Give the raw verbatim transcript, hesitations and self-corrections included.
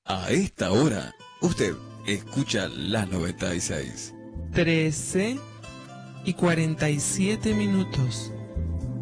A esta hora, usted escucha la noventa y seis. trece y cuarenta y siete minutos.